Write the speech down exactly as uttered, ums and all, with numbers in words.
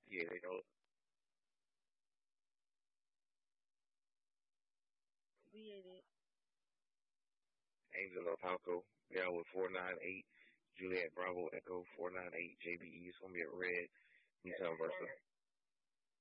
Yeah, they know. Angel of Falco down with four nine eight. Juliet Bravo Echo four nine eight. J B E is gonna be a red Nissan Versa.